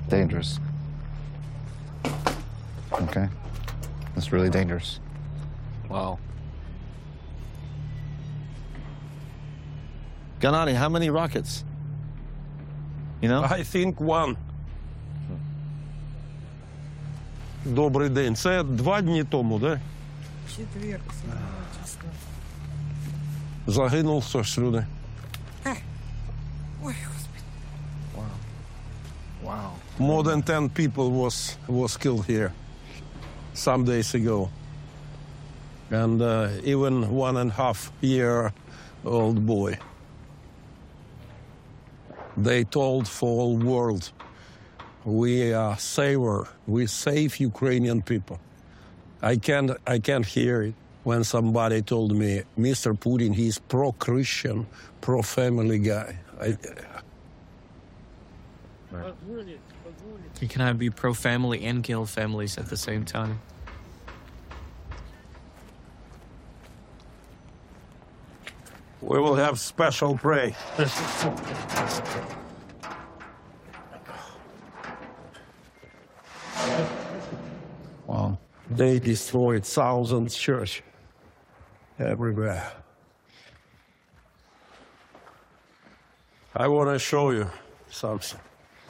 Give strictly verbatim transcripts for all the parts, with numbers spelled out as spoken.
Dangerous. Okay. That's really dangerous. Wow. Gennady, how many rockets? You know? I think one. Добрий день. Це два дні тому, да? Четверг, чисто. Загинув хтось, люди. Ой, Господи. Wow. More than ten people was was killed here some days ago. And uh, even one and a half year old boy. They told for all world, we are saver, we save Ukrainian people. I can't, I can't hear it when somebody told me, Mister Putin, he's pro-Christian, pro-family guy. I, You cannot be pro-family and kill families at the same time. we will have special prayer. Wow. They destroyed thousands of churches everywhere. I want to show you something.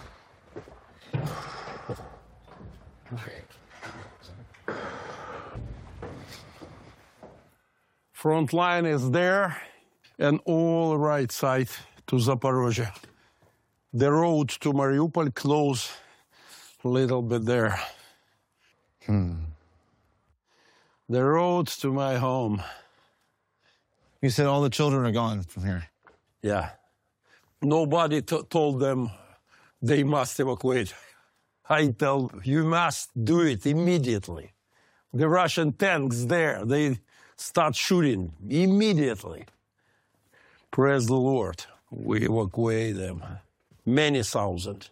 Front line is there, and all right side to Zaporozhye. The road to Mariupol close a little bit there. Hmm. The road to my home. You said all the children are gone from here. Yeah. Nobody t- told them they must evacuate. I tell you must do it immediately. The Russian tanks there, they start shooting immediately. Praise the Lord. We evacuate them. Many thousand.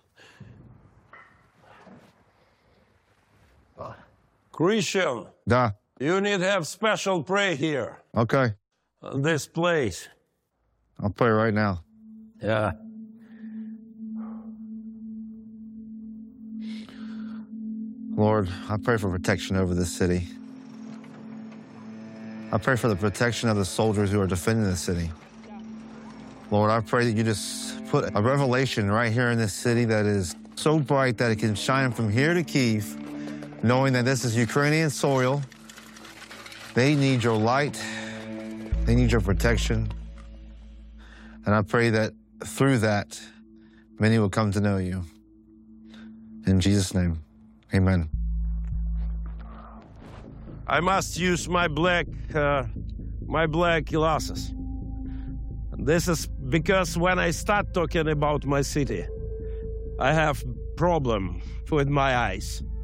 Christian, Da. you need to have special prayer here. Okay. This place. I'll pray right now. Yeah. Lord, I pray for protection over this city. I pray for the protection of the soldiers who are defending the city. Lord, I pray that you just put a revelation right here in this city that is so bright that it can shine from here to Kyiv, knowing that this is Ukrainian soil. They need your light. They need your protection. And I pray that through that, many will come to know you. In Jesus' name, amen. I must use my black, uh, my black glasses. This is because when I start talking about my city, I have problem with my eyes.